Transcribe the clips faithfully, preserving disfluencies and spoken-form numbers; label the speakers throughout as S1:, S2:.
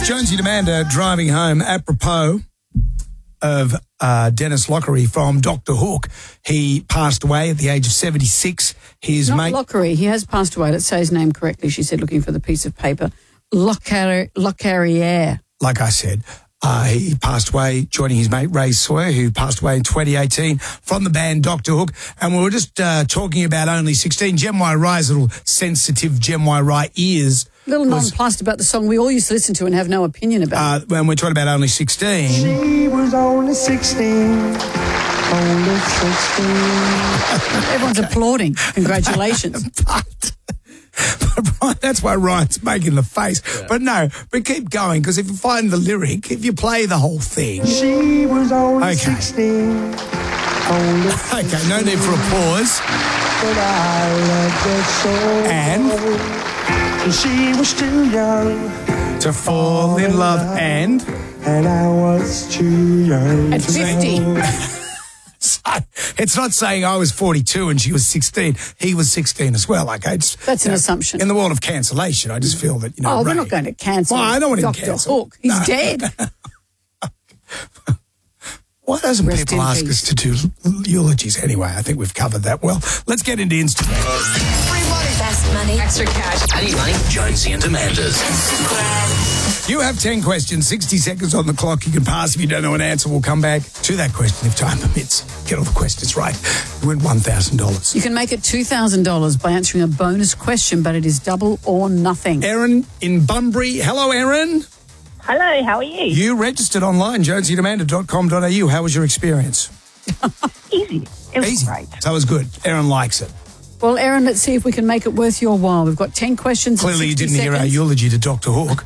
S1: Jonesy and Amanda driving home apropos of uh, Dennis Lockery from Doctor Hook. He passed away at the age of seventy-six. His
S2: Not
S1: mate...
S2: Lockery. He has passed away. Let's say his name correctly, she said, looking for the piece of paper. Locar- Locarriere.
S1: Like I said, uh, he passed away joining his mate Ray Sawyer, who passed away in twenty eighteen from the band Doctor Hook. And we were just uh, talking about Only sixteen. Gem Y Rye's little sensitive Gem Y Rye ears.
S2: Little nonplussed about the song we all used to listen to and have no opinion about.
S1: Uh, when we're talking about Only sixteen.
S3: She was only sixteen. Only sixteen.
S2: Everyone's applauding. Congratulations.
S1: but, but that's why Ryan's making the face. Yeah. But no, but keep going, because if you find the lyric, if you play the whole thing.
S3: She was only
S1: okay.
S3: sixteen. Only
S1: okay, no need for a pause.
S3: But I loved her so.
S1: And?
S3: She was too young
S1: to fall in love, and
S3: and I was too young
S2: at fifty.
S1: So, it's not saying I was forty-two and she was sixteen. He was sixteen as well. Like I just,
S2: That's an
S1: know,
S2: assumption.
S1: In the world of cancellation, I just feel that, you know.
S2: Oh,
S1: Ray,
S2: we're not going to cancel.
S1: Well, I don't want him
S2: Doctor
S1: cancelled.
S2: Hook. He's
S1: no.
S2: dead.
S1: Why doesn't
S2: Rest
S1: people ask
S2: peace.
S1: us to do eulogies anyway? I think we've covered that well. Let's get into Instagram.
S4: Free money. Best money. Extra cash. I need money.
S5: Jonesy and Amanda's.
S1: You have ten questions, sixty seconds on the clock. You can pass if you don't know an answer. We'll come back to that question if time permits. Get all the questions right. You win one thousand dollars.
S2: You can make it two thousand dollars by answering a bonus question, but it is double or nothing.
S1: Erin in Bunbury. Hello, Erin.
S6: Hello, how are you?
S1: You registered online, jonesy and amanda dot com dot a u. How was your experience?
S6: Easy. It was
S1: Easy.
S6: great.
S1: So it was good. Erin likes it.
S2: Well, Erin, let's see if we can make it worth your while. We've got ten questions.
S1: Clearly, you didn't
S2: seconds.
S1: hear our eulogy to Doctor Hook.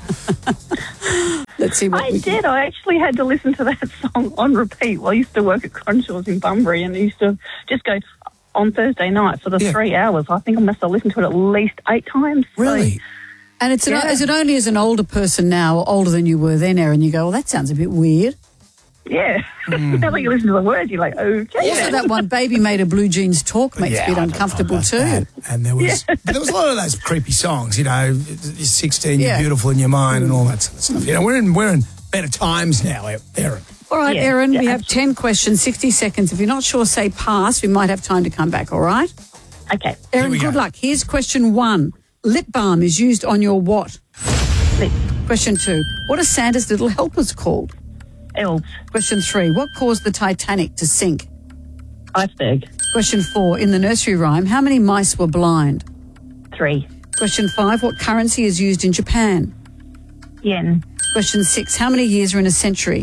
S2: Let's see what
S6: I
S2: we
S6: did.
S2: can...
S6: I actually had to listen to that song on repeat. Well, I used to work at Cronshaw's in Bunbury and I used to just go on Thursday night for the
S1: Yeah.
S6: three hours. I think I must have listened to it at least eight times. So-
S1: Really?
S2: And it's an,
S6: Yeah.
S2: is it only as an older person now, or older than you were then, Erin, you go, well, that sounds a bit weird.
S6: Yeah.
S1: Mm.
S6: Now that you listen to the words, you're like, okay.
S2: Also, that one, Baby Made a Blue Jeans Talk, makes
S1: Yeah,
S2: a bit
S1: I don't know
S2: uncomfortable
S1: about
S2: too.
S1: that. And there was, but there was a lot of those creepy songs, you know, you're sixteen,
S2: Yeah.
S1: you're beautiful in your mind, and all that sort of stuff. You know, we're in we're in better times now, Erin.
S2: All right,
S6: Yeah,
S2: Erin,
S6: yeah,
S2: we have
S6: absolutely.
S2: ten questions, sixty seconds. If you're not sure, say pass. We might have time to come back, all right?
S6: Okay.
S2: Erin,
S1: we
S2: good
S1: go.
S2: luck. Here's question one. Lip balm is used on your what?
S6: Lip.
S2: Question two. What are Santa's little helpers called?
S6: Elves.
S2: Question three. What caused the Titanic to sink?
S6: Iceberg.
S2: Question four. In the nursery rhyme, how many mice were blind?
S6: Three.
S2: Question five. What currency is used in Japan?
S6: Yen.
S2: Question six. How many years are in a century?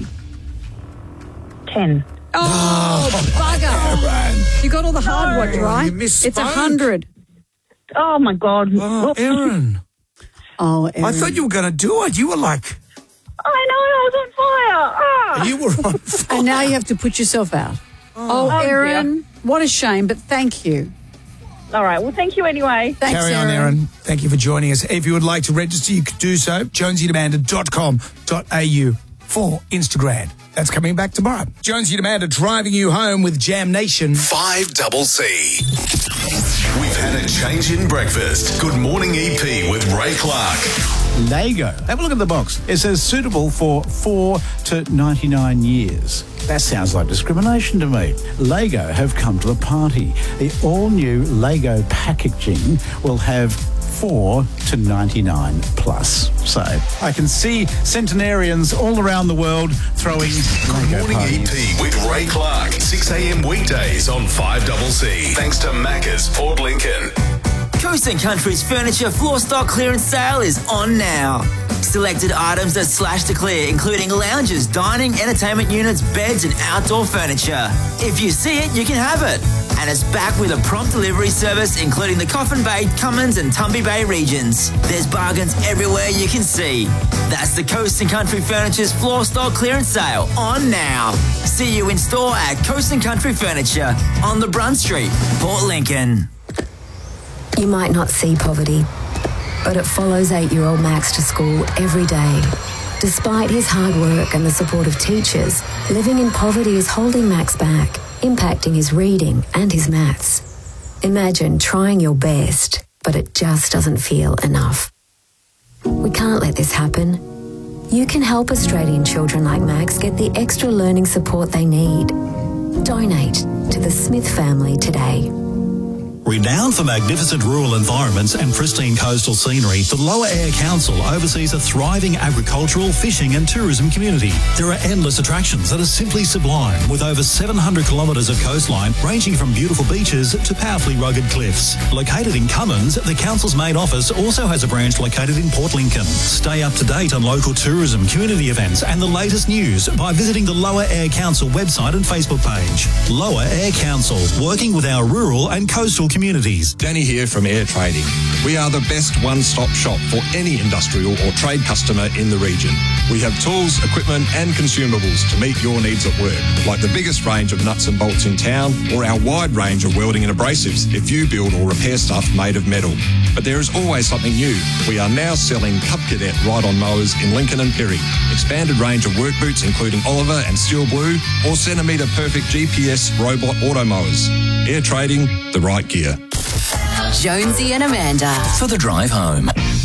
S6: Ten.
S2: Oh, bugger.
S1: Erin.
S2: You got all the hard ones right.
S1: you misspoke.
S2: It's a hundred.
S6: Oh, my God.
S1: Oh, Erin.
S2: Oh, Erin.
S1: I thought you were going to do it. You were like,
S6: I know, I was on fire. Ah.
S1: you were on fire.
S2: And now you have to put yourself out. Oh,
S6: Oh,
S2: Erin, what a shame, but thank you.
S6: All right, well, thank you anyway.
S2: Thanks,
S1: Carry on, Erin. Thank you for joining us. If you would like to register, you could do so. jonesy and amanda dot com dot a u for Instagram. That's coming back tomorrow. Jonesy and Amanda driving you home with Jam Nation.
S5: five double C. We've had a change in breakfast. Good morning, E P with Ray Clark.
S7: Lego. Have a look at the box. It says suitable for four to ninety-nine years. That sounds like discrimination to me. Lego have come to the party. The all-new Lego packaging will have four to ninety-nine plus. So I can see centenarians all around the world throwing
S5: Good
S7: Lego
S5: morning,
S7: parties.
S5: E P with Ray Clark. six a.m. weekdays on five double C. Thanks to Macca's Port Lincoln.
S8: Coast and Country's furniture floor stock clearance sale is on now. Selected items are slashed to clear, including lounges, dining, entertainment units, beds, and outdoor furniture. If you see it, you can have it. And it's back with a prompt delivery service, including the Coffin Bay, Cummins, and Tumby Bay regions. There's bargains everywhere you can see. That's the Coast and Country Furniture's floor stock clearance sale on now. See you in store at Coast and Country Furniture on the Brunt Street, Port Lincoln.
S9: You might not see poverty, but it follows eight-year-old Max to school every day. Despite his hard work and the support of teachers, living in poverty is holding Max back, impacting his reading and his maths. Imagine trying your best, but it just doesn't feel enough. We can't let this happen. you can help Australian children like Max get the extra learning support they need. Donate to the Smith family today.
S10: Renowned for magnificent rural environments and pristine coastal scenery, the Lower Eyre Council oversees a thriving agricultural, fishing and tourism community. There are endless attractions that are simply sublime, with over seven hundred kilometres of coastline ranging from beautiful beaches to powerfully rugged cliffs. Located in Cummins, the council's main office also has a branch located in Port Lincoln. Stay up to date on local tourism, community events and the latest news by visiting the Lower Eyre Council website and Facebook page. Lower Eyre Council, working with our rural and coastal communities. communities.
S11: Danny here from Air Trading. We are the best one-stop shop for any industrial or trade customer in the region. We have tools, equipment and consumables to meet your needs at work, like the biggest range of nuts and bolts in town or our wide range of welding and abrasives if you build or repair stuff made of metal. But there is always something new. We are now selling Cub Cadet ride-on mowers in Lincoln and Perry, expanded range of work boots including Oliver and Steel Blue, or Centimetre Perfect G P S robot auto mowers. Air Trading, the right gear.
S12: Jonesy and Amanda.
S8: For the drive home.